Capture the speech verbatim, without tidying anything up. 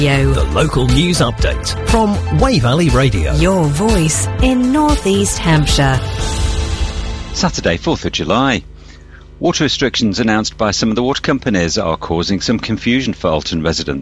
The local news update from Wey Valley Radio. Your voice in North East Hampshire. Saturday, fourth of July. Water restrictions announced by some of the water companies are causing some confusion for Alton residents.